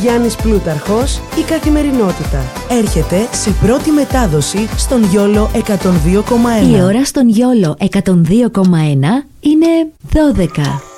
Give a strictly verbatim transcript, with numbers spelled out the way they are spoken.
Γιάννης Πλούταρχος, η καθημερινότητα. Έρχεται σε πρώτη μετάδοση στον Γιόλο εκατόν δύο κόμμα ένα. Η ώρα στον Γιόλο εκατόν δύο κόμμα ένα είναι δώδεκα.